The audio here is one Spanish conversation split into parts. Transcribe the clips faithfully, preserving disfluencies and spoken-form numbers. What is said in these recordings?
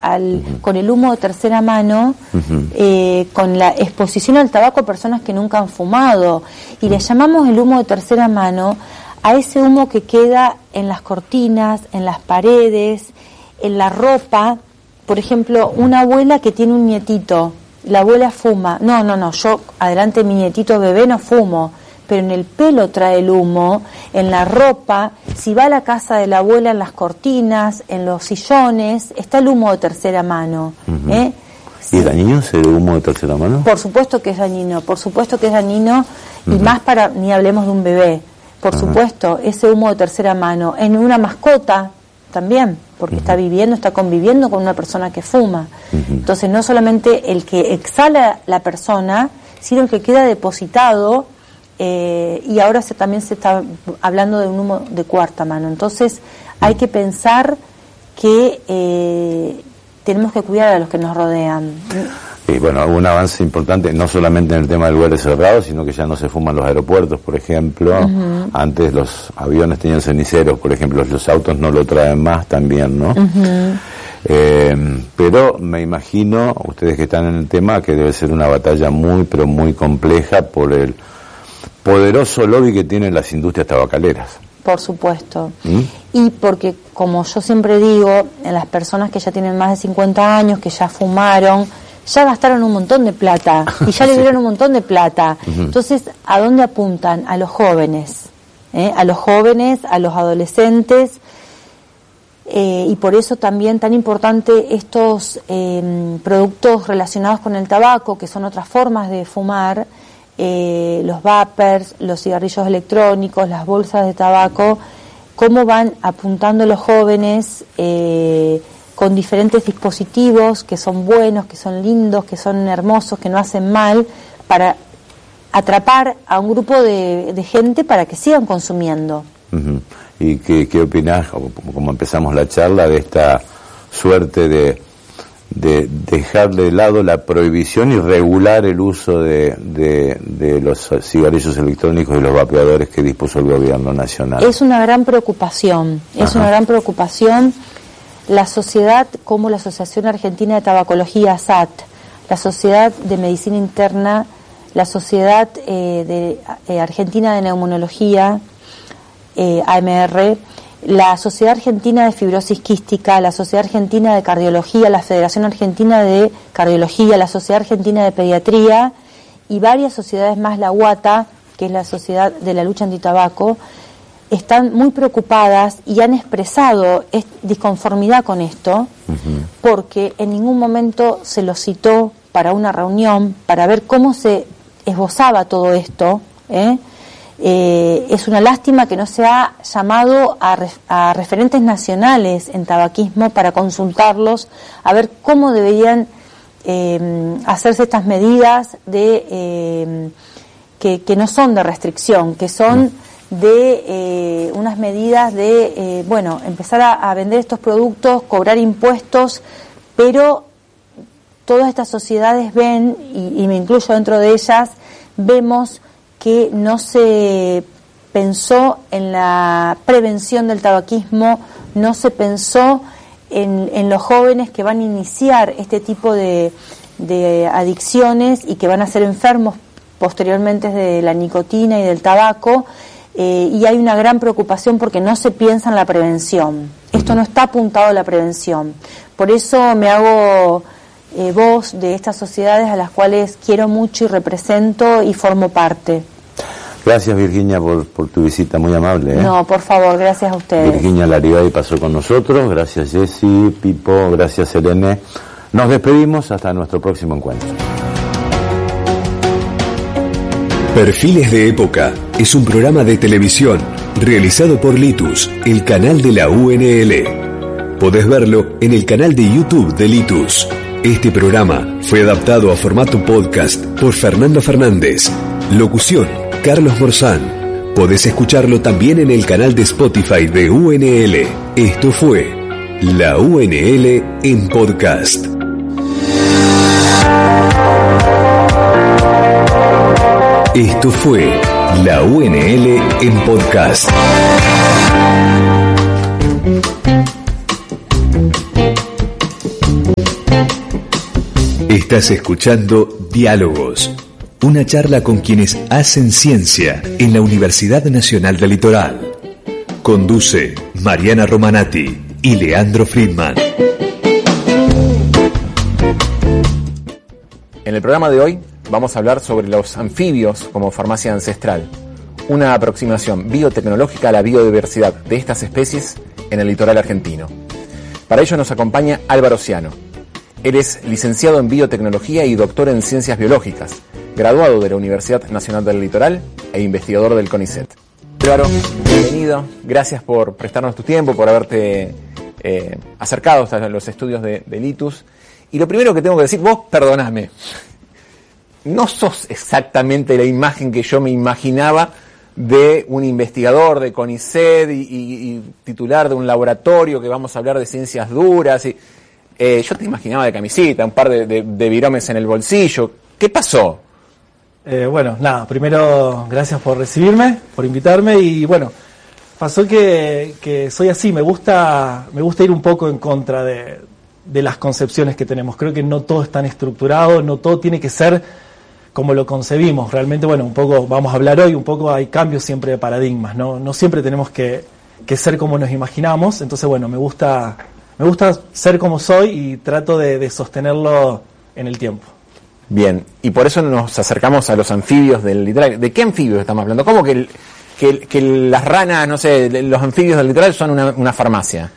al, uh-huh. con el humo de tercera mano, uh-huh. eh, con la exposición al tabaco a personas que nunca han fumado. Y uh-huh. le llamamos el humo de tercera mano a ese humo que queda en las cortinas, en las paredes, en la ropa. Por ejemplo, una abuela que tiene un nietito, la abuela fuma. No, no, no, yo adelante mi nietito bebé no fumo, pero en el pelo trae el humo, en la ropa, si va a la casa de la abuela, en las cortinas, en los sillones, está el humo de tercera mano. Uh-huh. ¿eh? ¿Y es dañino ese humo de tercera mano? Por supuesto que es dañino, por supuesto que es dañino, uh-huh. y más para, ni hablemos de un bebé, por uh-huh. supuesto, ese humo de tercera mano, en una mascota también, porque uh-huh. está viviendo, está conviviendo con una persona que fuma. Uh-huh. Entonces no solamente el que exhala la persona, sino el que queda depositado. Eh, y ahora se, también se está hablando de un humo de cuarta mano. Entonces hay que pensar que eh, tenemos que cuidar a los que nos rodean. Y bueno, un avance importante, no solamente en el tema de lugares cerrados, sino que ya no se fuman los aeropuertos, por ejemplo. Uh-huh. Antes los aviones tenían ceniceros, por ejemplo, los autos no lo traen más también, ¿no? Uh-huh. Eh, pero me imagino, ustedes que están en el tema, que debe ser una batalla muy, pero muy compleja por el poderoso lobby que tienen las industrias tabacaleras. Por supuesto. ¿Mm? Y porque, como yo siempre digo, en las personas que ya tienen más de cincuenta años, que ya fumaron, ya gastaron un montón de plata y ya le dieron sí. un montón de plata. Uh-huh. Entonces, ¿a dónde apuntan? A los jóvenes, ¿eh? a los jóvenes, a los adolescentes, eh, y por eso también tan importante estos eh, productos relacionados con el tabaco, que son otras formas de fumar, eh, los vapers, los cigarrillos electrónicos, las bolsas de tabaco, cómo van apuntando los jóvenes eh, con diferentes dispositivos que son buenos, que son lindos, que son hermosos, que no hacen mal, para atrapar a un grupo de, de gente para que sigan consumiendo. Uh-huh. ¿Y qué, qué opinás, como empezamos la charla, de esta suerte de, de dejar de lado la prohibición y regular el uso de, de, de los cigarrillos electrónicos y los vapeadores que dispuso el gobierno nacional? Es una gran preocupación, es Ajá. una gran preocupación. La sociedad, como la Asociación Argentina de Tabacología, A S A T, la Sociedad de Medicina Interna, la Sociedad eh, de, eh, Argentina de Neumonología, eh, A M R, la Sociedad Argentina de Fibrosis Quística, la Sociedad Argentina de Cardiología, la Federación Argentina de Cardiología, la Sociedad Argentina de Pediatría y varias sociedades más, la UATA, que es la Sociedad de la Lucha Antitabaco, están muy preocupadas y han expresado disconformidad con esto, uh-huh. porque en ningún momento se los citó para una reunión, para ver cómo se esbozaba todo esto, ¿eh? Eh, es una lástima que no se ha llamado a, ref, a referentes nacionales en tabaquismo para consultarlos, a ver cómo deberían eh, hacerse estas medidas de eh, que, que no son de restricción, que son de eh, unas medidas de, eh, bueno, empezar a, a vender estos productos, cobrar impuestos, pero todas estas sociedades ven, y, y me incluyo dentro de ellas, vemos que no se pensó en la prevención del tabaquismo, no se pensó en, en los jóvenes que van a iniciar este tipo de, de adicciones y que van a ser enfermos posteriormente de la nicotina y del tabaco, eh, y hay una gran preocupación porque no se piensa en la prevención. Esto no está apuntado a la prevención. Por eso me hago eh, voz de estas sociedades a las cuales quiero mucho y represento y formo parte. Gracias, Virginia, por, por tu visita, muy amable. ¿eh? No, por favor, gracias a ustedes. Virginia Laribay pasó con nosotros, gracias Jessy, Pipo, gracias Selene. Nos despedimos hasta nuestro próximo encuentro. Perfiles de Época es un programa de televisión realizado por Litus, el canal de la U N L. Podés verlo en el canal de YouTube de Litus. Este programa fue adaptado a formato podcast por Fernando Fernández. Locución: Carlos Morzán. Podés escucharlo también en el canal de Spotify de U N L. Esto fue la U N L en podcast. Esto fue la U N L en podcast. Estás escuchando Diálogos, una charla con quienes hacen ciencia en la Universidad Nacional del Litoral. Conduce Mariana Romanati y Leandro Friedman. En el programa de hoy vamos a hablar sobre los anfibios como farmacia ancestral, una aproximación biotecnológica a la biodiversidad de estas especies en el litoral argentino. Para ello nos acompaña Álvaro Ciano. Él es licenciado en biotecnología y doctor en ciencias biológicas, graduado de la Universidad Nacional del Litoral e investigador del CONICET. Álvaro, bienvenido. Gracias por prestarnos tu tiempo, por haberte eh, acercado hasta los estudios de, de Litus. Y lo primero que tengo que decir, vos perdoname, no sos exactamente la imagen que yo me imaginaba de un investigador de CONICET y, y, y titular de un laboratorio que vamos a hablar de ciencias duras. Y, eh, yo te imaginaba de camisita, un par de, de, de viromes en el bolsillo. ¿Qué pasó? Eh, bueno, nada, primero gracias por recibirme, por invitarme y bueno, pasó que, que soy así, me gusta, me gusta ir un poco en contra de, de las concepciones que tenemos. Creo que no todo es tan estructurado, no todo tiene que ser como lo concebimos. Realmente, bueno, un poco vamos a hablar hoy, un poco hay cambios siempre de paradigmas, ¿no? No siempre tenemos que, que ser como nos imaginamos, entonces bueno, me gusta, me gusta ser como soy y trato de, de sostenerlo en el tiempo. Bien, y por eso nos acercamos a los anfibios del litoral. ¿De qué anfibios estamos hablando? ¿Cómo que, el, que, que las ranas, no sé, los anfibios del litoral son una, una farmacia?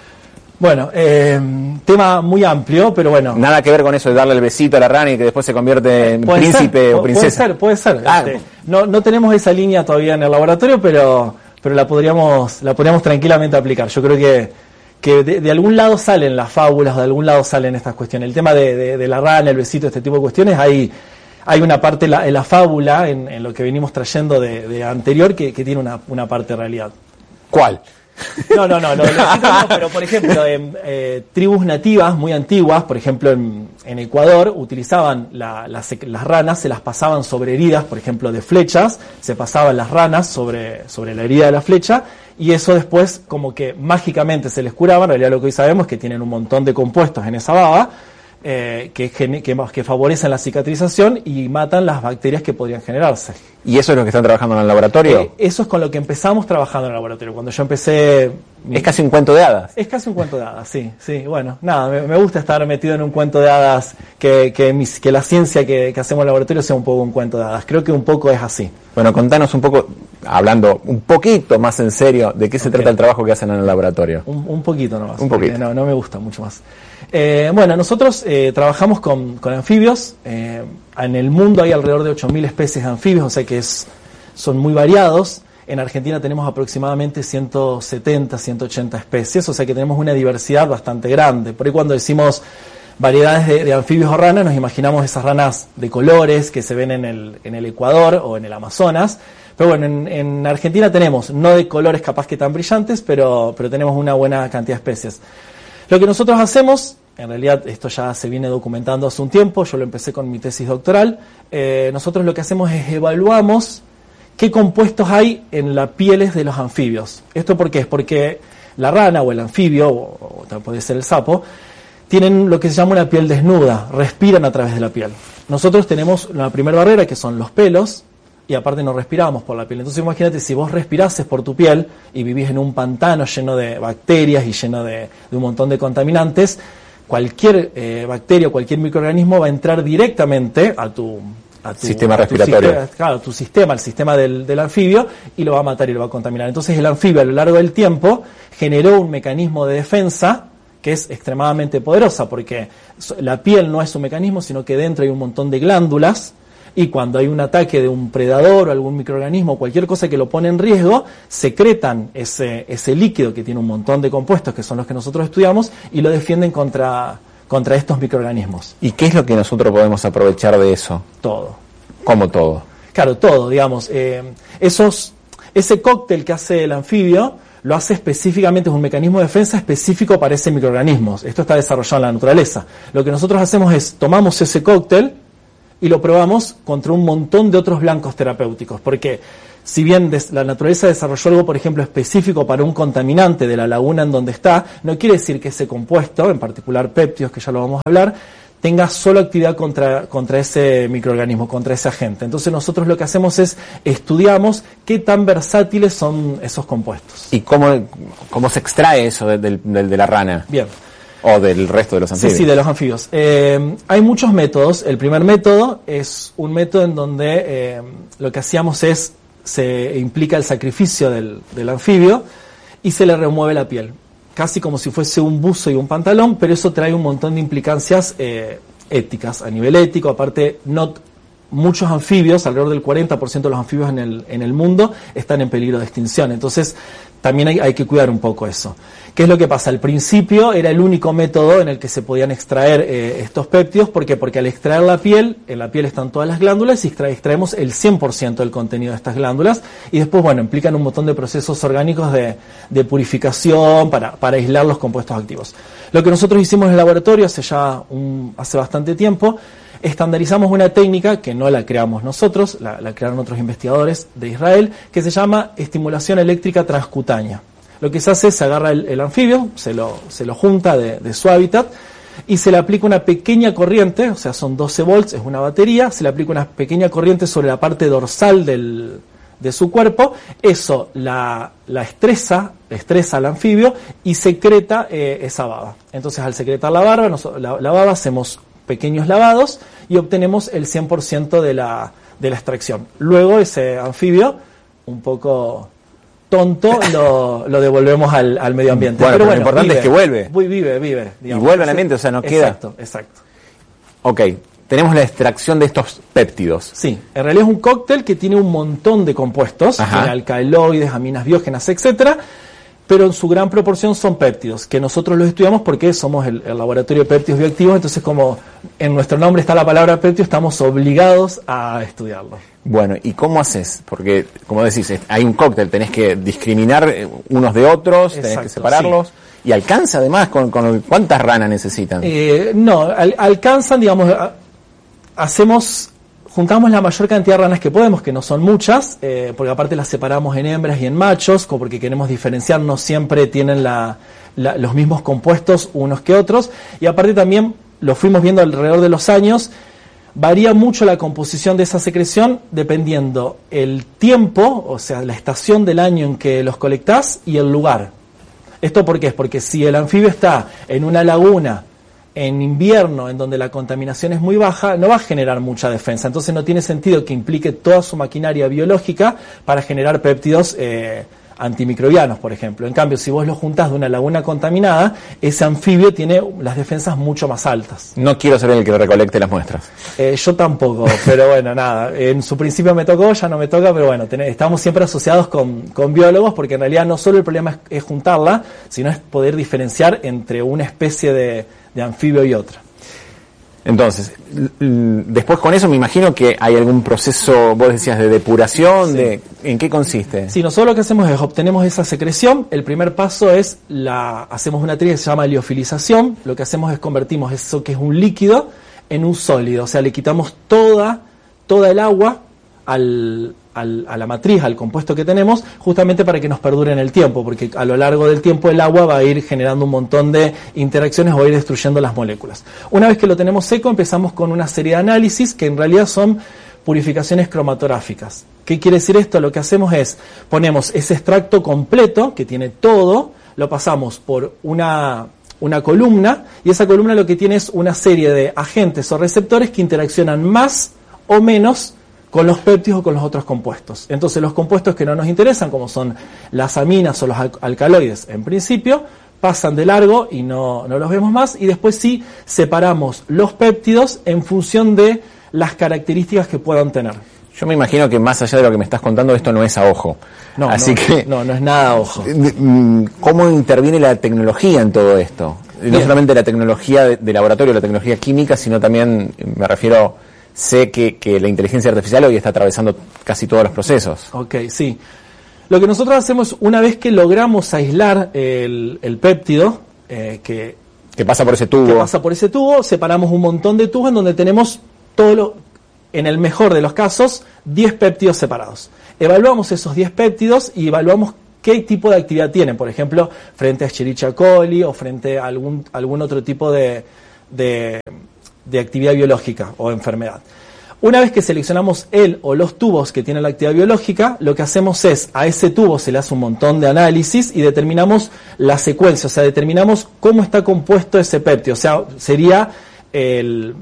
Bueno, eh, tema muy amplio, pero bueno. Nada que ver con eso de darle el besito a la rana y que después se convierte en príncipe ser, o princesa. Puede ser, puede ser. Ah, este, no, no tenemos esa línea todavía en el laboratorio, pero, pero la podríamos, la podríamos tranquilamente aplicar. Yo creo que, que de, de algún lado salen las fábulas, de algún lado salen estas cuestiones. El tema de, de, de la rana, el besito, este tipo de cuestiones, hay, hay una parte en la, en la fábula, en, en lo que venimos trayendo de, de anterior, que, que tiene una, una parte de realidad. ¿Cuál? No, no, no, no, no, pero por ejemplo, en eh, tribus nativas muy antiguas, por ejemplo en, en Ecuador, utilizaban la, las, las ranas, se las pasaban sobre heridas, por ejemplo de flechas, se pasaban las ranas sobre, sobre la herida de la flecha, y eso después como que mágicamente se les curaba. En realidad lo que hoy sabemos es que tienen un montón de compuestos en esa baba, eh, que, que, que favorecen la cicatrización y matan las bacterias que podrían generarse. ¿Y eso es lo que están trabajando en el laboratorio? Eh, eso es con lo que empezamos trabajando en el laboratorio. Cuando yo empecé... Es casi un cuento de hadas. Es casi un cuento de hadas, sí, sí. Bueno, nada, me, me gusta estar metido en un cuento de hadas, que, que, mis, que la ciencia que, que hacemos en el laboratorio sea un poco un cuento de hadas. Creo que un poco es así. Bueno, contanos un poco, hablando un poquito más en serio, de qué se okay. trata el trabajo que hacen en el laboratorio. Un, un poquito nomás. Un poquito. No, no me gusta mucho más. Eh, bueno, nosotros eh, trabajamos con, con anfibios. Eh, en el mundo hay alrededor de ocho mil especies de anfibios, o sea que es, son muy variados. En Argentina tenemos aproximadamente ciento setenta, ciento ochenta especies, o sea que tenemos una diversidad bastante grande. Por ahí cuando decimos variedades de, de anfibios o ranas, nos imaginamos esas ranas de colores que se ven en el, en el Ecuador o en el Amazonas. Pero bueno, en, en Argentina tenemos, no de colores capaz que tan brillantes, pero, pero tenemos una buena cantidad de especies. Lo que nosotros hacemos, en realidad esto ya se viene documentando hace un tiempo, yo lo empecé con mi tesis doctoral, eh, nosotros lo que hacemos es evaluamos qué compuestos hay en las pieles de los anfibios. ¿Esto por qué? Es porque la rana o el anfibio, o, o puede ser el sapo, tienen lo que se llama una piel desnuda, respiran a través de la piel. Nosotros tenemos la primera barrera, que son los pelos, y aparte no respiramos por la piel. Entonces imagínate, si vos respirases por tu piel y vivís en un pantano lleno de bacterias y lleno de, de un montón de contaminantes, cualquier eh, bacteria o cualquier microorganismo va a entrar directamente a tu... A tu sistema a tu respiratorio. Sistema, claro, tu sistema, el sistema del, del anfibio, y lo va a matar y lo va a contaminar. Entonces el anfibio a lo largo del tiempo generó un mecanismo de defensa que es extremadamente poderosa, porque la piel no es un mecanismo, sino que dentro hay un montón de glándulas, y cuando hay un ataque de un predador o algún microorganismo, cualquier cosa que lo pone en riesgo, secretan ese, ese líquido que tiene un montón de compuestos, que son los que nosotros estudiamos, y lo defienden contra... contra estos microorganismos. ¿Y qué es lo que nosotros podemos aprovechar de eso? Todo. ¿Cómo todo? Claro, todo, digamos. Eh, esos, ese cóctel que hace el anfibio lo hace específicamente, es un mecanismo de defensa específico para ese microorganismo. Esto está desarrollado en la naturaleza. Lo que nosotros hacemos es, tomamos ese cóctel y lo probamos contra un montón de otros blancos terapéuticos, porque si bien des, la naturaleza desarrolló algo, por ejemplo, específico para un contaminante de la laguna en donde está, no quiere decir que ese compuesto, en particular péptidos, que ya lo vamos a hablar, tenga solo actividad contra, contra ese microorganismo, contra ese agente. Entonces nosotros lo que hacemos es estudiamos qué tan versátiles son esos compuestos. ¿Y cómo, cómo se extrae eso de, de, de, de la rana? Bien. ¿O del resto de los anfibios? Sí, sí, de los anfibios. Eh, hay muchos métodos. El primer método es un método en donde eh, lo que hacíamos es, se implica el sacrificio del, del anfibio y se le remueve la piel. Casi como si fuese un buzo y un pantalón, pero eso trae un montón de implicancias eh, éticas, a nivel ético. Aparte, no muchos anfibios, alrededor del cuarenta por ciento de los anfibios en el, en el mundo están en peligro de extinción. Entonces, también hay, hay que cuidar un poco eso. ¿Qué es lo que pasa? Al principio era el único método en el que se podían extraer eh, estos péptidos. ¿Por qué? Porque al extraer la piel, en la piel están todas las glándulas y extra, extraemos el cien por ciento del contenido de estas glándulas. Y después, bueno, implican un montón de procesos orgánicos de, de purificación para, para aislar los compuestos activos. Lo que nosotros hicimos en el laboratorio hace ya un, hace bastante tiempo, estandarizamos una técnica que no la creamos nosotros, la, la crearon otros investigadores de Israel, que se llama estimulación eléctrica transcutánea. Lo que se hace es se agarra el, el anfibio, se lo, se lo junta de, de su hábitat y se le aplica una pequeña corriente, o sea, son doce volts, es una batería, se le aplica una pequeña corriente sobre la parte dorsal del, de su cuerpo, eso la, la estresa, estresa al anfibio y secreta eh, esa baba. Entonces, al secretar la, barba, nos, la, la baba, hacemos pequeños lavados y obtenemos el cien por ciento de la, de la extracción. Luego ese anfibio, un poco tonto, lo, lo devolvemos al, al medio ambiente. Bueno, pero, pero bueno, lo importante vive, es que vuelve. Vive, vive. Digamos. Y vuelve al ambiente, o sea, no queda. Exacto, exacto. Ok, tenemos la extracción de estos péptidos. Sí, en realidad es un cóctel que tiene un montón de compuestos, Ajá. alcaloides, aminas biógenas, etcétera, pero en su gran proporción son péptidos, que nosotros los estudiamos porque somos el, el laboratorio de péptidos bioactivos, entonces como en nuestro nombre está la palabra péptido, estamos obligados a estudiarlo. Bueno, ¿y cómo haces? Porque, como decís, hay un cóctel, tenés que discriminar unos de otros, Exacto, tenés que separarlos, sí. Y alcanza además con, con ¿cuántas ranas necesitan? Eh, no, al, alcanzan, digamos, a, hacemos... Juntamos la mayor cantidad de ranas que podemos, que no son muchas, eh, porque aparte las separamos en hembras y en machos, como porque queremos diferenciar, no siempre tienen la, la, los mismos compuestos unos que otros, y aparte también lo fuimos viendo alrededor de los años, varía mucho la composición de esa secreción dependiendo el tiempo, o sea, la estación del año en que los colectás y el lugar. ¿Esto por qué? Es porque si el anfibio está en una laguna, en invierno, en donde la contaminación es muy baja, no va a generar mucha defensa. Entonces no tiene sentido que implique toda su maquinaria biológica para generar péptidos eh, antimicrobianos, por ejemplo. En cambio, si vos lo juntás de una laguna contaminada, ese anfibio tiene las defensas mucho más altas. No quiero ser el que recolecte las muestras. Eh, yo tampoco, pero bueno, nada. En su principio me tocó, ya no me toca, pero bueno, ten, estamos siempre asociados con, con biólogos, porque en realidad no solo el problema es, es juntarla, sino es poder diferenciar entre una especie de de anfibio y otra. Entonces, después con eso me imagino que hay algún proceso, vos decías, de depuración, sí. de ¿en qué consiste? Sí, nosotros lo que hacemos es obtenemos esa secreción. El primer paso es la hacemos una técnica que se llama liofilización. Lo que hacemos es convertimos eso que es un líquido en un sólido, o sea, le quitamos toda toda el agua al Al, a la matriz, al compuesto que tenemos, justamente para que nos perdure en el tiempo, porque a lo largo del tiempo el agua va a ir generando un montón de interacciones o va a ir destruyendo las moléculas. Una vez que lo tenemos seco, empezamos con una serie de análisis que en realidad son purificaciones cromatográficas. ¿Qué quiere decir esto? Lo que hacemos es, ponemos ese extracto completo, que tiene todo, lo pasamos por una... una columna, y esa columna lo que tiene es una serie de agentes o receptores que interaccionan más o menos con los péptidos o con los otros compuestos. Entonces los compuestos que no nos interesan, como son las aminas o los alcaloides, en principio, pasan de largo y no, no los vemos más, y después sí separamos los péptidos en función de las características que puedan tener. Yo me imagino que más allá de lo que me estás contando, esto no es a ojo. No, Así no, que, no, no es nada a ojo. ¿Cómo interviene la tecnología en todo esto? Bien. No solamente la tecnología de, de laboratorio, la tecnología química, sino también, me refiero... Sé que, que la inteligencia artificial hoy está atravesando casi todos los procesos. Ok, sí. Lo que nosotros hacemos una vez que logramos aislar el, el péptido, eh, que, que pasa por ese tubo. Que pasa por ese tubo, separamos un montón de tubos en donde tenemos todo lo, en el mejor de los casos, diez péptidos separados. Evaluamos esos diez péptidos y evaluamos qué tipo de actividad tienen, por ejemplo, frente a Escherichia coli o frente a algún, algún otro tipo de... de de actividad biológica o enfermedad. Una vez que seleccionamos el o los tubos que tienen la actividad biológica, lo que hacemos es, a ese tubo se le hace un montón de análisis y determinamos la secuencia, o sea, determinamos cómo está compuesto ese péptido, o sea, sería el,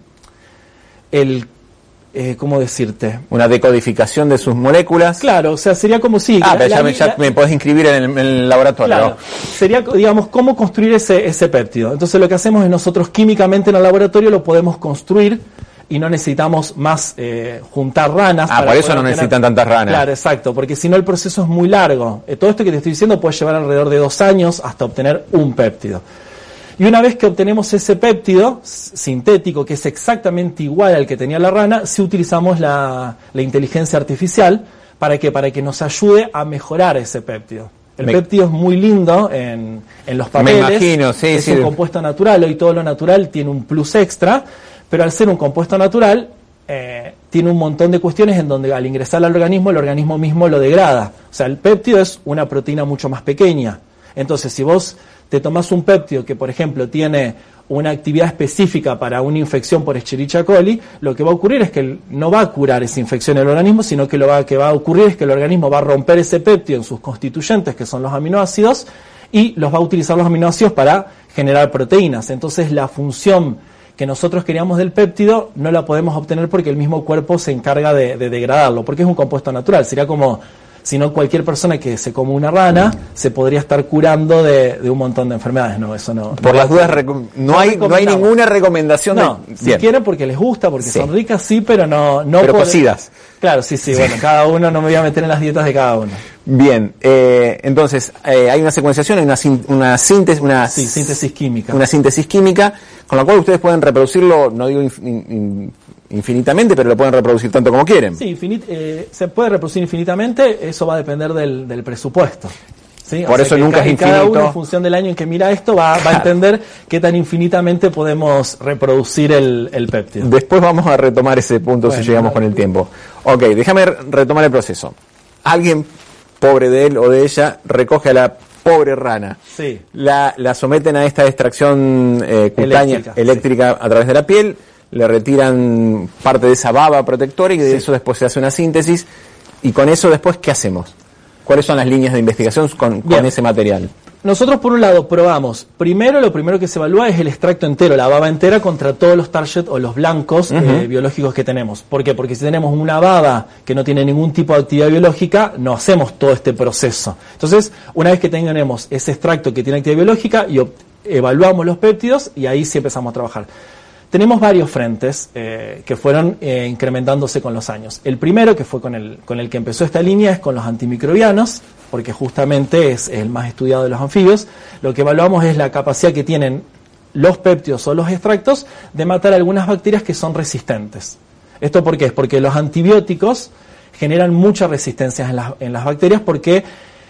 el eh, ¿cómo decirte? Una decodificación de sus moléculas. Claro, o sea, sería como si... Ah, la, pero ya, la, me, ya la, me podés inscribir en el, en el laboratorio. Claro, sería, digamos, cómo construir ese, ese péptido. Entonces lo que hacemos es nosotros químicamente en el laboratorio lo podemos construir y no necesitamos más eh, juntar ranas. Ah, por eso no necesitan tener... tantas ranas. Claro, exacto, porque si no el proceso es muy largo. Eh, todo esto que te estoy diciendo puede llevar alrededor de dos años hasta obtener un péptido. Y una vez que obtenemos ese péptido sintético, que es exactamente igual al que tenía la rana, sí utilizamos la, la inteligencia artificial. ¿Para qué? Para que nos ayude a mejorar ese péptido. El Me... péptido es muy lindo en, en los papeles. Me imagino, sí, es sí. un compuesto natural, hoy todo lo natural tiene un plus extra. Pero al ser un compuesto natural, eh, tiene un montón de cuestiones en donde al ingresar al organismo, el organismo mismo lo degrada. O sea, el péptido es una proteína mucho más pequeña. Entonces, si vos te tomás un péptido que, por ejemplo, tiene una actividad específica para una infección por Escherichia coli, lo que va a ocurrir es que no va a curar esa infección en el organismo, sino que lo va, que va a ocurrir es que el organismo va a romper ese péptido en sus constituyentes, que son los aminoácidos, y los va a utilizar los aminoácidos para generar proteínas. Entonces, la función que nosotros queríamos del péptido no la podemos obtener porque el mismo cuerpo se encarga de, de degradarlo, porque es un compuesto natural. Sería como si no cualquier persona que se come una rana se podría estar curando de, de un montón de enfermedades. No, eso no. Por no las dudas, no hay, no hay ninguna recomendación. No, de... si Bien. quieren porque les gusta, porque sí. son ricas, sí, pero no... no pero por... cocidas. Claro, sí, sí, sí, bueno, cada uno, no me voy a meter en las dietas de cada uno. Bien, eh, entonces, eh, hay una secuenciación, hay una, una síntesis, una sí, síntesis química. Una síntesis química, con la cual ustedes pueden reproducirlo, no digo in, infinitamente, pero lo pueden reproducir tanto como quieren. Sí, infinit, eh, se puede reproducir infinitamente, eso va a depender del, del presupuesto. ¿Sí? Por o eso sea nunca cada, es infinito. Cada uno, en función del año en que mira esto, va, va a entender qué tan infinitamente podemos reproducir el, el péptido. Después vamos a retomar ese punto bueno, si llegamos con el tiempo. Ok, déjame retomar el proceso. Alguien, pobre de él o de ella, recoge a la pobre rana. Sí. La, la someten a esta extracción eh, cutánea eléctrica, eléctrica sí. a través de la piel, le retiran parte de esa baba protectora y de sí. eso después se hace una síntesis. Y con eso después, ¿qué hacemos? ¿Cuáles son las líneas de investigación con, con ese material? Nosotros, por un lado, probamos. Primero, lo primero que se evalúa es el extracto entero, la baba entera, contra todos los target o los blancos uh-huh. eh, biológicos que tenemos. ¿Por qué? Porque si tenemos una baba que no tiene ningún tipo de actividad biológica, no hacemos todo este proceso. Entonces, una vez que tenemos ese extracto que tiene actividad biológica, y evaluamos los péptidos y ahí sí empezamos a trabajar. Tenemos varios frentes eh, que fueron eh, incrementándose con los años. El primero, que fue con el, con el que empezó esta línea, es con los antimicrobianos, porque justamente es el más estudiado de los anfibios. Lo que evaluamos es la capacidad que tienen los péptidos o los extractos de matar algunas bacterias que son resistentes. ¿Esto por qué? Es porque los antibióticos generan muchas resistencias en las, en las bacterias porque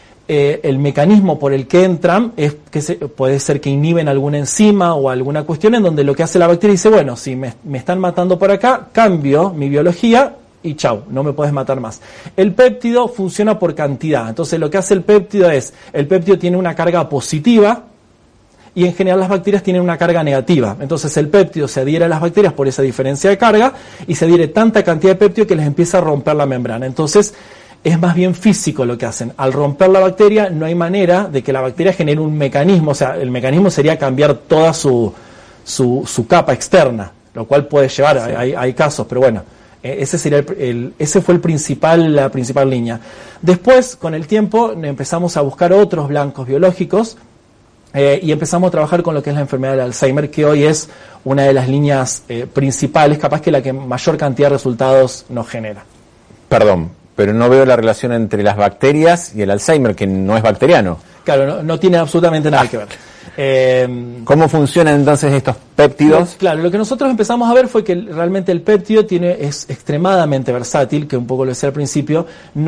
Eh, el mecanismo por el que entran es que se, puede ser que inhiben alguna enzima o alguna cuestión en donde lo que hace la bacteria dice, bueno, si me, me están matando por acá, cambio mi biología y chau, no me puedes matar más. El péptido funciona por cantidad, entonces lo que hace el péptido es, el péptido tiene una carga positiva y en general las bacterias tienen una carga negativa. Entonces el péptido se adhiere a las bacterias por esa diferencia de carga y se adhiere tanta cantidad de péptido que les empieza a romper la membrana. Entonces es más bien físico lo que hacen. Al romper la bacteria no hay manera de que la bacteria genere un mecanismo, o sea, el mecanismo sería cambiar toda su, su, su capa externa, lo cual puede llevar, sí. hay, hay casos, pero bueno, ese sería el, el, ese fue el principal, la principal línea. Después, con el tiempo, empezamos a buscar otros blancos biológicos eh, y empezamos a trabajar con lo que es la enfermedad del Alzheimer, que hoy es una de las líneas eh, principales, capaz que la que mayor cantidad de resultados nos genera. Perdón. Pero no veo la relación entre las bacterias y el Alzheimer, que no es bacteriano. Claro, no, no tiene absolutamente nada ah. que ver. Eh, ¿Cómo funcionan entonces estos péptidos? Lo, claro, lo que nosotros empezamos a ver fue que realmente el péptido tiene, es extremadamente versátil, que un poco lo decía al principio.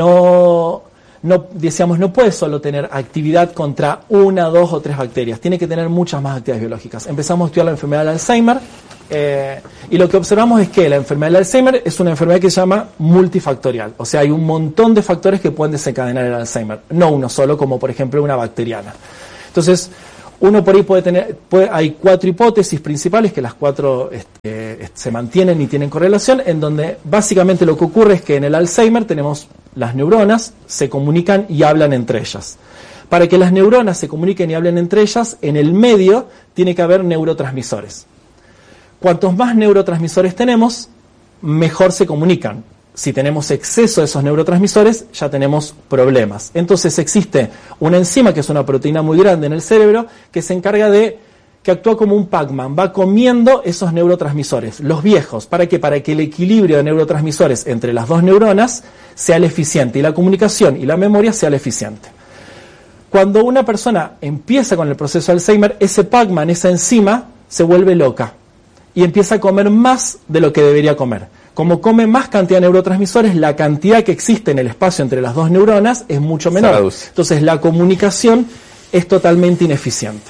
No, no, decíamos, no puede solo tener actividad contra una, dos o tres bacterias. Tiene que tener muchas más actividades biológicas. Empezamos a estudiar la enfermedad del Alzheimer. Eh, y lo que observamos es que la enfermedad del Alzheimer es una enfermedad que se llama multifactorial, o sea, hay un montón de factores que pueden desencadenar el Alzheimer, no uno solo, como por ejemplo una bacteriana. Entonces, Uno por ahí puede tener, puede, hay cuatro hipótesis principales, que las cuatro este, se mantienen y tienen correlación, en donde básicamente lo que ocurre es que en el Alzheimer tenemos las neuronas, se comunican y hablan entre ellas. Para que las neuronas se comuniquen y hablen entre ellas, en el medio tiene que haber neurotransmisores. Cuantos más neurotransmisores tenemos, mejor se comunican. Si tenemos exceso de esos neurotransmisores, ya tenemos problemas. Entonces existe una enzima, que es una proteína muy grande en el cerebro, que se encarga de, que actúa como un Pac-Man, va comiendo esos neurotransmisores, los viejos. ¿Para qué? Para que el equilibrio de neurotransmisores entre las dos neuronas sea el eficiente, y la comunicación y la memoria sea el eficiente. Cuando una persona empieza con el proceso de Alzheimer, ese Pac-Man, esa enzima, se vuelve loca y empieza a comer más de lo que debería comer. Como come más cantidad de neurotransmisores, la cantidad que existe en el espacio entre las dos neuronas es mucho menor. Entonces la comunicación es totalmente ineficiente.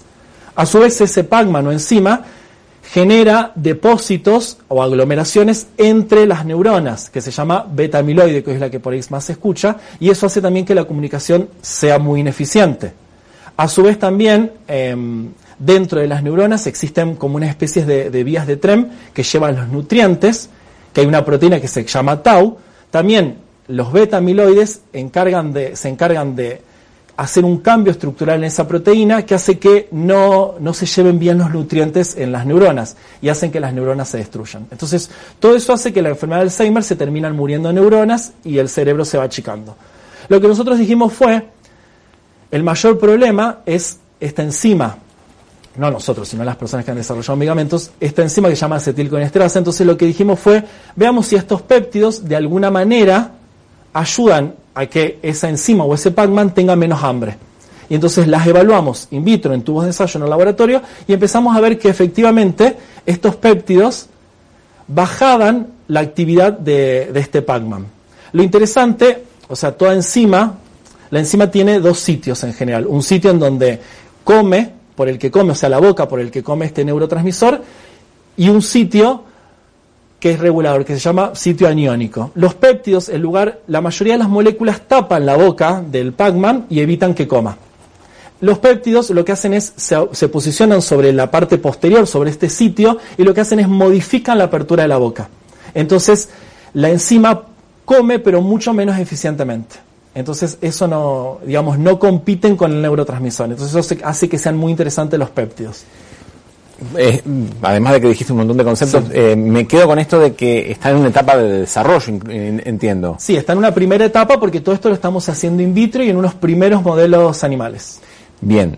A su vez, ese Pac-Man o enzima genera depósitos o aglomeraciones entre las neuronas, que se llama beta-amiloide, que es la que por ahí más se escucha, y eso hace también que la comunicación sea muy ineficiente. A su vez también, eh, dentro de las neuronas existen como una especie de, de vías de Trem que llevan los nutrientes, que hay una proteína que se llama tau. También los beta-amiloides encargan de, se encargan de hacer un cambio estructural en esa proteína que hace que no, no se lleven bien los nutrientes en las neuronas y hacen que las neuronas se destruyan. Entonces, todo eso hace que la enfermedad de Alzheimer se terminan muriendo neuronas y el cerebro se va achicando. Lo que nosotros dijimos fue, el mayor problema es esta enzima, no nosotros, sino las personas que han desarrollado medicamentos, esta enzima que se llama acetilcoinesterasa. Entonces lo que dijimos fue, veamos si estos péptidos de alguna manera ayudan a que esa enzima o ese Pac-Man tenga menos hambre. Y entonces las evaluamos in vitro, en tubos de ensayo en el laboratorio, y empezamos a ver que efectivamente estos péptidos bajaban la actividad de, de este Pac-Man. Lo interesante, o sea, toda enzima, la enzima tiene dos sitios en general. Un sitio en donde come, por el que come, o sea, la boca por el que come este neurotransmisor, y un sitio que es regulador, que se llama sitio aniónico. Los péptidos, en lugar, la mayoría de las moléculas tapan la boca del Pac-Man y evitan que coma. Los péptidos lo que hacen es, se, se posicionan sobre la parte posterior, sobre este sitio, y lo que hacen es modifican la apertura de la boca. Entonces, la enzima come, pero mucho menos eficientemente. Entonces, eso no, digamos, no compiten con el neurotransmisor. Entonces, eso hace que sean muy interesantes los péptidos. Eh, además de que dijiste un montón de conceptos, sí. eh, me quedo con esto de que está en una etapa de desarrollo, entiendo. Sí, está en una primera etapa porque todo esto lo estamos haciendo in vitro y en unos primeros modelos animales. Bien.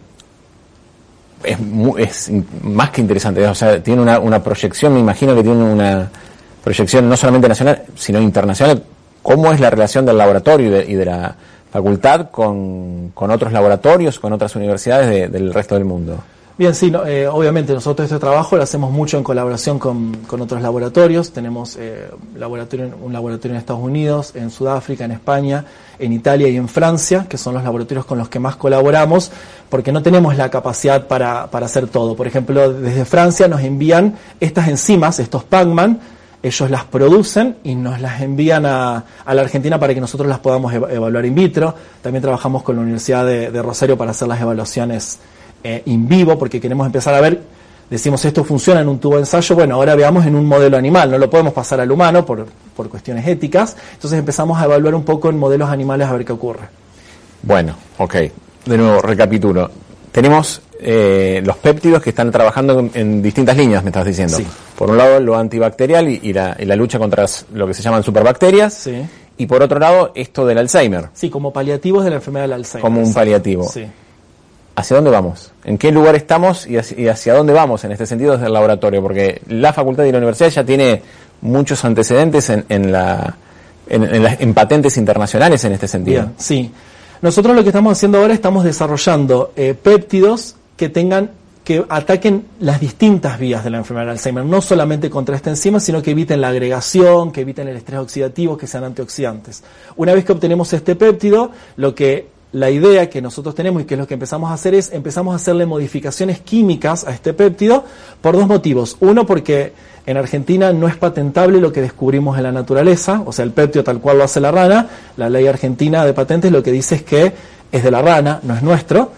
Es, muy, es más que interesante. O sea, tiene una, una proyección, me imagino que tiene una proyección no solamente nacional, sino internacional. ¿Cómo es la relación del laboratorio y de, y de la facultad con, con otros laboratorios, con otras universidades de, del resto del mundo? Bien, sí, no, eh, obviamente nosotros este trabajo lo hacemos mucho en colaboración con, con otros laboratorios. Tenemos eh, laboratorio, un laboratorio en Estados Unidos, en Sudáfrica, en España, en Italia y en Francia, que son los laboratorios con los que más colaboramos, porque no tenemos la capacidad para, para hacer todo. Por ejemplo, desde Francia nos envían estas enzimas, estos Pac-Man, ellos las producen y nos las envían a, a la Argentina para que nosotros las podamos ev- evaluar in vitro. También trabajamos con la Universidad de, de Rosario para hacer las evaluaciones eh, in vivo, porque queremos empezar a ver, decimos esto funciona en un tubo de ensayo, bueno, ahora veamos en un modelo animal, no lo podemos pasar al humano por, por cuestiones éticas, entonces empezamos a evaluar un poco en modelos animales a ver qué ocurre. Bueno, ok, de nuevo recapitulo. Tenemos eh, los péptidos que están trabajando en, en distintas líneas, me estás diciendo. Sí. Por un lado, lo antibacterial y, y, la, y la lucha contra las, lo que se llaman superbacterias. Sí. Y por otro lado, esto del Alzheimer. Sí, como paliativos de la enfermedad del Alzheimer. Como un paliativo. Sí. ¿Hacia dónde vamos? ¿En qué lugar estamos y hacia, y hacia dónde vamos en este sentido desde el laboratorio? Porque la facultad y la universidad ya tiene muchos antecedentes en, en, la, en, en, las, en patentes internacionales en este sentido. Bien, sí. Nosotros lo que estamos haciendo ahora, estamos desarrollando eh, péptidos que tengan, que ataquen las distintas vías de la enfermedad de Alzheimer, no solamente contra esta enzima, sino que eviten la agregación, que eviten el estrés oxidativo, que sean antioxidantes. Una vez que obtenemos este péptido, lo que la idea que nosotros tenemos y que es lo que empezamos a hacer es, empezamos a hacerle modificaciones químicas a este péptido por dos motivos. Uno, porque en Argentina no es patentable lo que descubrimos en la naturaleza, o sea, el péptido tal cual lo hace la rana. La ley argentina de patentes lo que dice es que es de la rana, no es nuestro.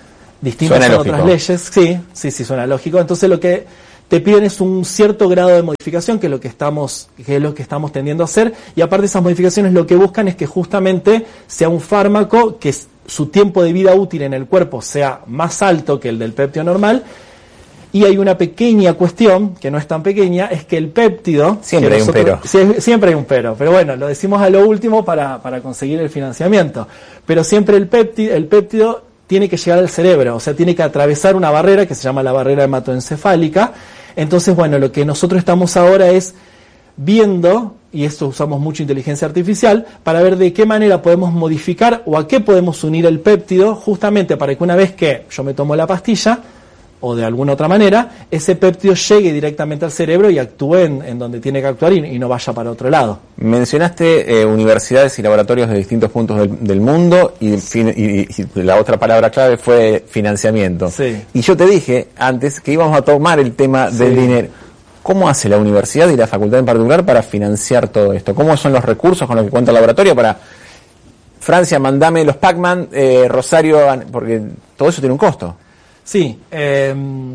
distintas Suena son lógico. otras leyes. Sí, sí, sí, suena lógico. Entonces lo que te piden es un cierto grado de modificación, que es lo que estamos, que es lo que estamos tendiendo a hacer, y aparte esas modificaciones lo que buscan es que justamente sea un fármaco que su tiempo de vida útil en el cuerpo sea más alto que el del péptido normal. Y hay una pequeña cuestión, que no es tan pequeña, es que el péptido... Siempre hay nosotros, un pero. Sie- siempre hay un pero, pero bueno, lo decimos a lo último para, para conseguir el financiamiento. Pero siempre el péptido, el péptido tiene que llegar al cerebro, o sea, tiene que atravesar una barrera que se llama la barrera hematoencefálica. Entonces, bueno, lo que nosotros estamos ahora es viendo, y esto usamos mucho inteligencia artificial, para ver de qué manera podemos modificar o a qué podemos unir el péptido, justamente para que una vez que yo me tomo la pastilla, o de alguna otra manera, ese péptido llegue directamente al cerebro y actúe en, en donde tiene que actuar y, y no vaya para otro lado. Mencionaste eh, universidades y laboratorios de distintos puntos del, del mundo y, fin, y, y la otra palabra clave fue financiamiento. Sí. Y yo te dije antes que íbamos a tomar el tema Sí. del dinero. ¿Cómo hace la universidad y la facultad en particular para financiar todo esto? ¿Cómo son los recursos con los que cuenta el laboratorio para... Francia, mandame los Pac-Man, eh, Rosario, porque todo eso tiene un costo. Sí, eh,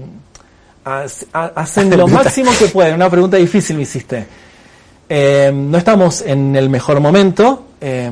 hacen lo máximo que pueden. Una pregunta difícil me hiciste. Eh, no estamos en el mejor momento eh,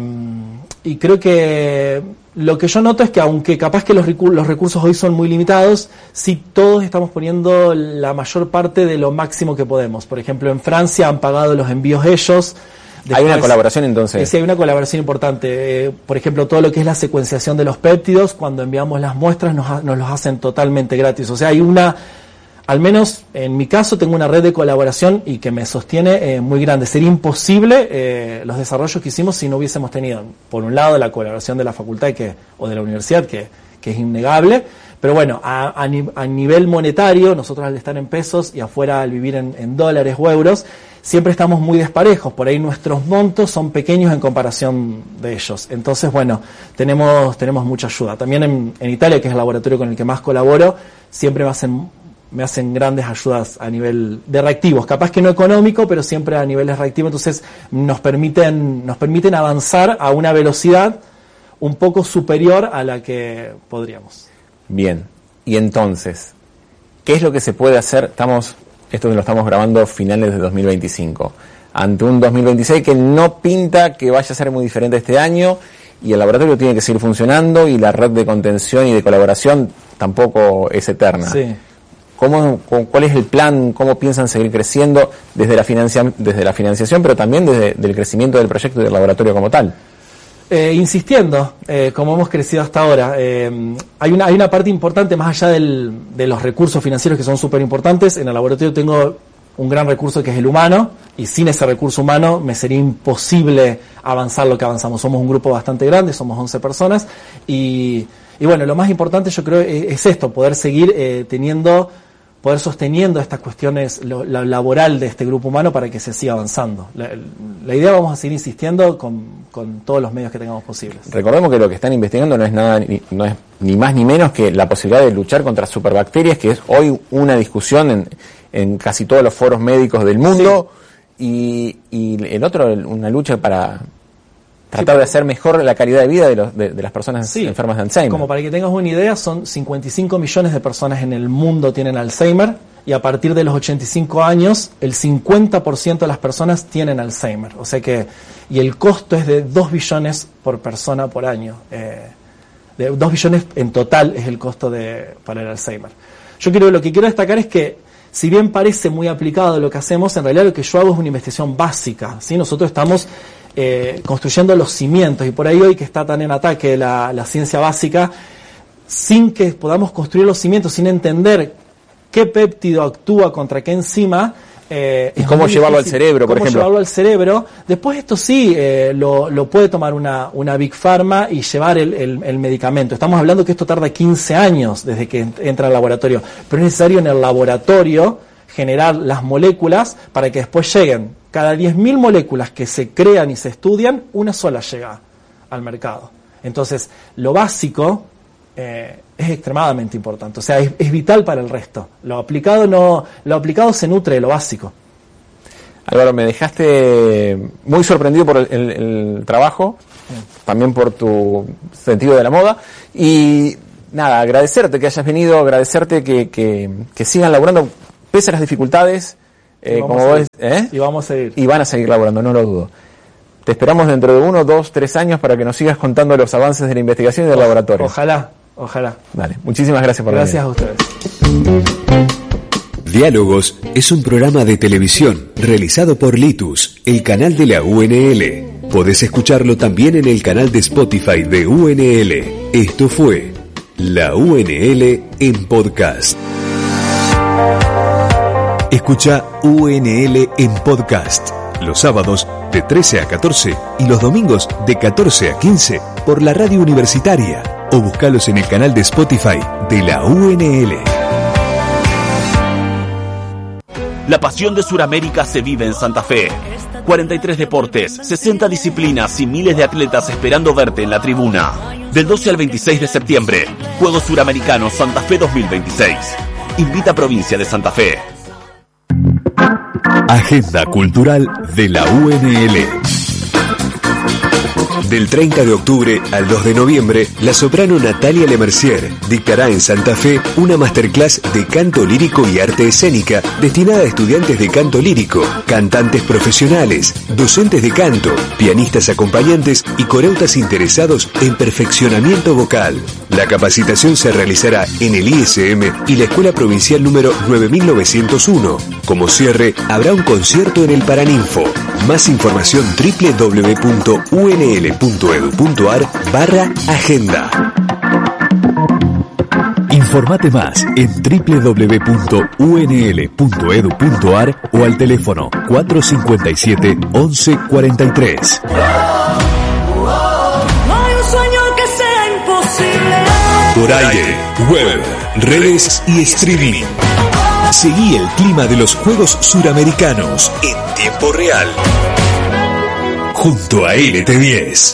y creo que lo que yo noto es que aunque capaz que los, recu- los recursos hoy son muy limitados, sí todos estamos poniendo la mayor parte de lo máximo que podemos. Por ejemplo, en Francia han pagado los envíos ellos. Después, hay una colaboración entonces. Eh, sí, hay una colaboración importante. Eh, por ejemplo, todo lo que es la secuenciación de los péptidos, cuando enviamos las muestras nos, ha, nos los hacen totalmente gratis. O sea, hay una, al menos en mi caso, tengo una red de colaboración y que me sostiene eh, muy grande. Sería imposible eh, los desarrollos que hicimos si no hubiésemos tenido, por un lado, la colaboración de la facultad que, o de la universidad, que, que es innegable. Pero bueno, a, a, ni, a nivel monetario, nosotros al estar en pesos y afuera al vivir en, en dólares o euros, siempre estamos muy desparejos. Por ahí nuestros montos son pequeños en comparación de ellos. Entonces, bueno, tenemos tenemos mucha ayuda. También en, en Italia, que es el laboratorio con el que más colaboro, siempre me hacen me hacen grandes ayudas a nivel de reactivos. Capaz que no económico, pero siempre a niveles reactivos. Entonces, nos permiten nos permiten avanzar a una velocidad un poco superior a la que podríamos. Bien, y entonces, ¿qué es lo que se puede hacer? Estamos, esto lo estamos grabando finales de dos mil veinticinco, ante un dos mil veintiséis que no pinta que vaya a ser muy diferente este año, y el laboratorio tiene que seguir funcionando, y la red de contención y de colaboración tampoco es eterna. Sí. ¿Cómo, ¿Cuál es el plan? ¿Cómo piensan seguir creciendo desde la, financia, desde la financiación, pero también desde el crecimiento del proyecto y del laboratorio como tal? Eh, insistiendo, eh, como hemos crecido hasta ahora. Eh, hay una hay una parte importante, más allá del, de los recursos financieros que son súper importantes. En el laboratorio tengo un gran recurso que es el humano, y sin ese recurso humano me sería imposible avanzar lo que avanzamos. Somos un grupo bastante grande, somos once personas, y, y bueno, lo más importante yo creo es, es esto, poder seguir eh, teniendo... poder sosteniendo estas cuestiones, lo, la laboral de este grupo humano para que se siga avanzando. La, la idea vamos a seguir insistiendo con, con todos los medios que tengamos posibles. Recordemos que lo que están investigando no es nada, ni, no es ni más ni menos que la posibilidad de luchar contra superbacterias, que es hoy una discusión en, en casi todos los foros médicos del mundo, sí. y, y el otro, una lucha para tratar sí, de hacer mejor la calidad de vida de, los, de, de las personas sí, enfermas de Alzheimer. Como para que tengas una idea, son cincuenta y cinco millones de personas en el mundo tienen Alzheimer, y a partir de los ochenta y cinco años, el cincuenta por ciento de las personas tienen Alzheimer. O sea que, y el costo es de dos billones por persona por año. Eh, de dos billones en total es el costo de, para el Alzheimer. Yo quiero, lo que quiero destacar es que, si bien parece muy aplicado lo que hacemos, en realidad lo que yo hago es una investigación básica, ¿sí? Nosotros estamos Eh, construyendo los cimientos, y por ahí hoy que está tan en ataque la, la ciencia básica, sin que podamos construir los cimientos, sin entender qué péptido actúa contra qué enzima, eh, y cómo llevarlo difícil. al cerebro, por cómo ejemplo. llevarlo al cerebro. Después esto sí eh, lo, lo puede tomar una, una Big Pharma y llevar el, el, el medicamento. Estamos hablando que esto tarda quince años desde que entra al laboratorio, pero es necesario en el laboratorio generar las moléculas para que después lleguen. Cada diez mil moléculas que se crean y se estudian, una sola llega al mercado. Entonces, lo básico eh, es extremadamente importante. O sea, es, es vital para el resto. Lo aplicado no, lo aplicado se nutre de lo básico. Álvaro, me dejaste muy sorprendido por el, el, el trabajo, sí. también por tu sentido de la moda, y nada, agradecerte que hayas venido, agradecerte que, que, que sigan laburando pese a las dificultades. Eh, como vos, ¿eh? Y vamos a seguir. Y van a seguir laburando, no lo dudo. Te esperamos dentro de uno, dos, tres años para que nos sigas contando los avances de la investigación y del o, laboratorio. Ojalá, ojalá. Dale, muchísimas gracias por venir. Gracias a ustedes. Diálogos es un programa de televisión realizado por Litus, el canal de la U N L. Podés escucharlo también en el canal de Spotify de U N L. Esto fue la U N L en podcast. Escucha U N L en podcast los sábados de trece a catorce y los domingos de catorce a quince por la radio universitaria o buscalos en el canal de Spotify de la U N L. La pasión de Suramérica se vive en Santa Fe. cuarenta y tres deportes, sesenta disciplinas y miles de atletas esperando verte en la tribuna. Del doce al veintiséis de septiembre, Juegos Suramericanos Santa Fe dos mil veintiséis. Invita a Provincia de Santa Fe. Agenda Cultural de la U N L. Del treinta de octubre al dos de noviembre, la soprano Natalia Lemercier dictará en Santa Fe una masterclass de canto lírico y arte escénica destinada a estudiantes de canto lírico, cantantes profesionales, docentes de canto, pianistas acompañantes y coreutas interesados en perfeccionamiento vocal. La capacitación se realizará en el I S M y la Escuela Provincial número nueve mil novecientos uno. Como cierre, habrá un concierto en el Paraninfo. Más información doble u doble u doble u punto u n l punto e d u punto a r barra agenda. Informate más en doble u doble u doble u punto u n l punto e d u punto a r o al teléfono cuatro cinco siete, once cuarenta y tres. Por aire, web, redes y streaming. Seguí el clima de los Juegos Suramericanos en tiempo real. Junto a L T diez.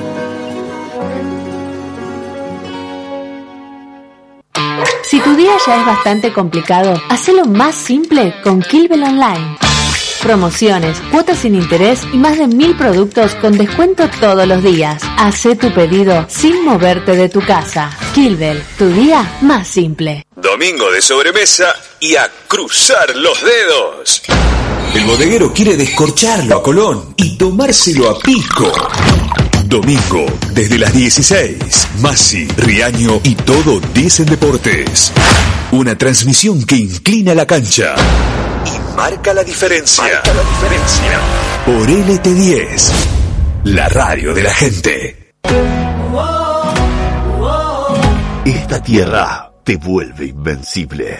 Si tu día ya es bastante complicado, hacelo más simple con Kilbel Online. Promociones, cuotas sin interés y más de mil productos con descuento todos los días. Hacé tu pedido sin moverte de tu casa. Kilbel, tu día más simple. Domingo de sobremesa y a cruzar los dedos. El bodeguero quiere descorcharlo a Colón y tomárselo a pico. Domingo, desde las dieciséis, Masi, Riaño y todo Dicen Deportes. Una transmisión que inclina la cancha y marca la diferencia. Marca la diferencia. Por L T diez, la radio de la gente. Esta tierra te vuelve invencible.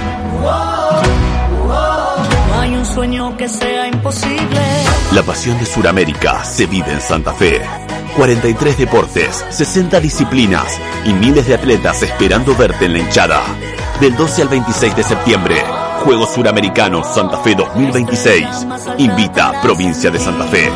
No hay un sueño que sea imposible. La pasión de Suramérica se vive en Santa Fe. cuarenta y tres deportes, sesenta disciplinas y miles de atletas esperando verte en la hinchada. Del doce al veintiséis de septiembre, Juegos Suramericanos Santa Fe dos mil veintiséis. Invita Provincia de Santa Fe.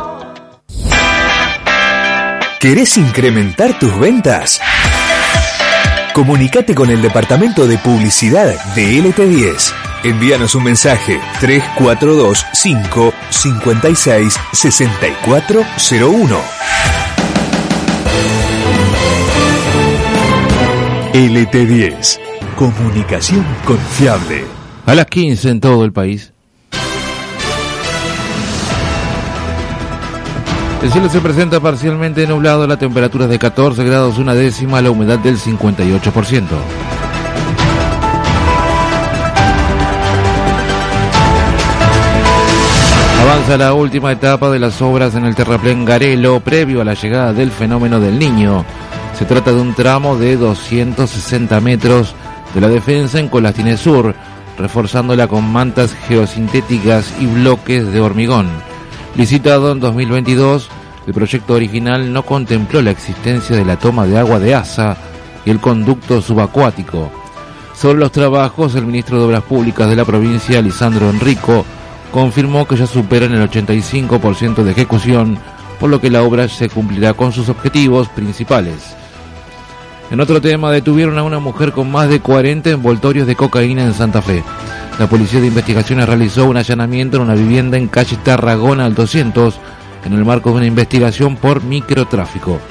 ¿Querés incrementar tus ventas? Comunicate con el departamento de publicidad de L T diez. Envíanos un mensaje tres cuatro dos cinco, cinco seis, seis cuatro cero uno. L T diez. Comunicación confiable. A las quince en todo el país. El cielo se presenta parcialmente nublado, la temperatura es de catorce grados una décima, la humedad del cincuenta y ocho por ciento. Avanza la última etapa de las obras en el terraplén Garelo, previo a la llegada del fenómeno del Niño. Se trata de un tramo de doscientos sesenta metros de la defensa en Colastines Sur, reforzándola con mantas geosintéticas y bloques de hormigón. Licitado en dos mil veintidós, el proyecto original no contempló la existencia de la toma de agua de Asa y el conducto subacuático. Sobre los trabajos, el ministro de Obras Públicas de la provincia, Lisandro Enrico, confirmó que ya superan el ochenta y cinco por ciento de ejecución, por lo que la obra se cumplirá con sus objetivos principales. En otro tema, detuvieron a una mujer con más de cuarenta envoltorios de cocaína en Santa Fe. La Policía de Investigaciones realizó un allanamiento en una vivienda en calle Tarragona al doscientos, en el marco de una investigación por microtráfico.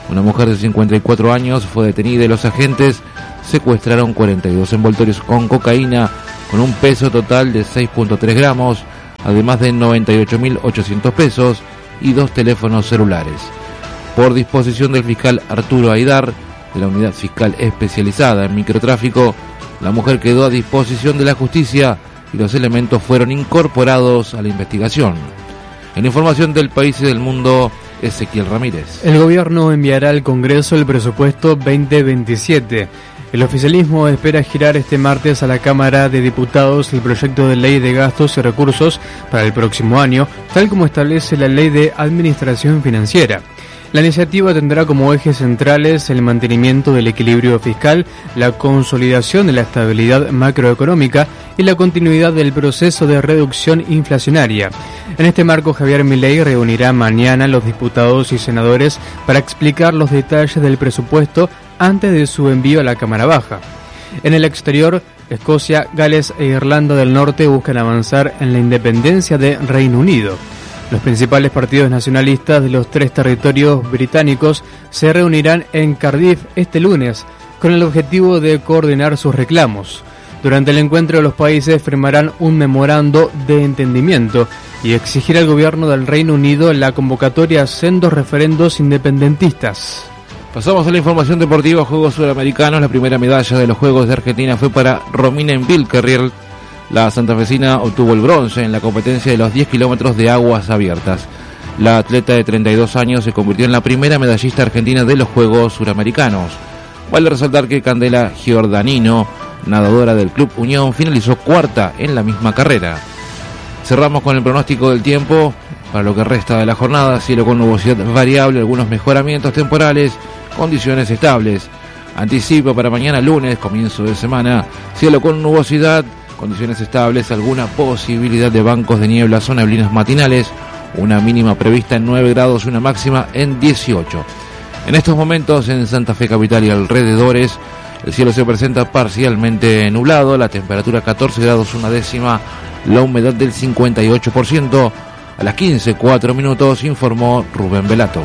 Una mujer de cincuenta y cuatro años fue detenida y los agentes secuestraron cuarenta y dos envoltorios con cocaína con un peso total de seis punto tres gramos, además de noventa y ocho mil ochocientos pesos y dos teléfonos celulares. Por disposición del fiscal Arturo Aidar, de la Unidad Fiscal Especializada en Microtráfico, la mujer quedó a disposición de la justicia y los elementos fueron incorporados a la investigación. En información del país y del mundo, Ezequiel Ramírez. El gobierno enviará al Congreso el presupuesto veinte veintisiete. El oficialismo espera girar este martes a la Cámara de Diputados el proyecto de ley de gastos y recursos para el próximo año, tal como establece la Ley de Administración Financiera. La iniciativa tendrá como ejes centrales el mantenimiento del equilibrio fiscal, la consolidación de la estabilidad macroeconómica y la continuidad del proceso de reducción inflacionaria. En este marco, Javier Milei reunirá mañana a los diputados y senadores para explicar los detalles del presupuesto antes de su envío a la Cámara Baja. En el exterior, Escocia, Gales e Irlanda del Norte buscan avanzar en la independencia de Reino Unido. Los principales partidos nacionalistas de los tres territorios británicos se reunirán en Cardiff este lunes con el objetivo de coordinar sus reclamos. Durante el encuentro, los países firmarán un memorando de entendimiento y exigir al gobierno del Reino Unido la convocatoria a sendos referendos independentistas. Pasamos a la información deportiva. Juegos Suramericanos. La primera medalla de los Juegos de Argentina fue para Romina Bilkerriel. La santafesina obtuvo el bronce en la competencia de los diez kilómetros de aguas abiertas. La atleta de treinta y dos años se convirtió en la primera medallista argentina de los Juegos Suramericanos. Vale resaltar que Candela Giordanino, nadadora del Club Unión, finalizó cuarta en la misma carrera. Cerramos con el pronóstico del tiempo para lo que resta de la jornada. Cielo con nubosidad variable, algunos mejoramientos temporales, condiciones estables. Anticipo para mañana lunes, comienzo de semana, cielo con nubosidad, condiciones estables, alguna posibilidad de bancos de niebla o neblinas matinales, una mínima prevista en nueve grados y una máxima en dieciocho. En estos momentos en Santa Fe capital y alrededores, el cielo se presenta parcialmente nublado, la temperatura catorce grados una décima, la humedad del cincuenta y ocho por ciento. A las quince, cuatro minutos, informó Rubén Velato.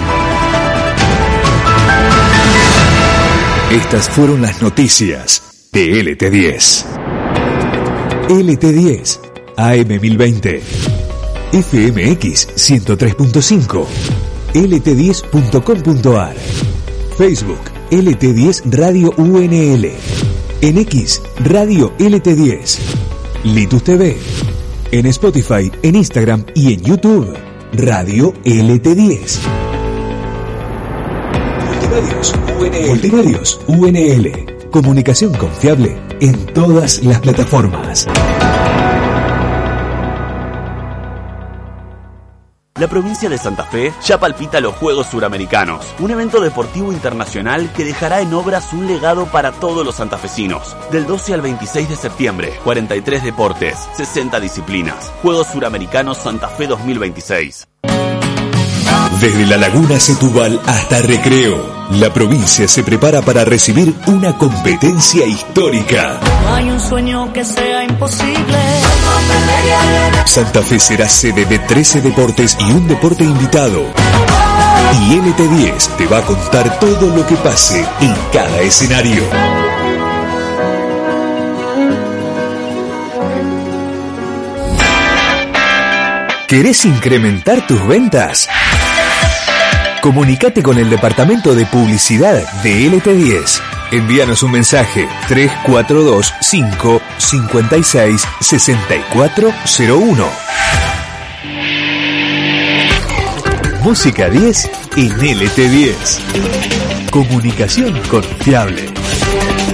Estas fueron las noticias de L T diez. L T diez, A M mil veinte, F M X ciento tres punto cinco, L T diez punto com punto a r, Facebook L T diez Radio U N L, en X Radio L T diez, Litus T V, en Spotify, en Instagram y en YouTube Radio L T diez. Multimedios U N L. Multimedios U N L. Comunicación confiable en todas las plataformas. La provincia de Santa Fe ya palpita los Juegos Suramericanos, un evento deportivo internacional que dejará en obras un legado para todos los santafesinos. Del doce al veintiséis de septiembre, cuarenta y tres deportes, sesenta disciplinas. Juegos Suramericanos Santa Fe dos mil veintiséis. Desde la Laguna Setúbal hasta Recreo, la provincia se prepara para recibir una competencia histórica. No hay un sueño que sea imposible. Santa Fe será sede de trece deportes y un deporte invitado. Y L T diez te va a contar todo lo que pase en cada escenario. ¿Querés incrementar tus ventas? Comunicate con el departamento de publicidad de L T diez. Envíanos un mensaje tres cuatro dos cinco cinco seis seis cuatro cero uno. Música diez en L T diez. Comunicación confiable.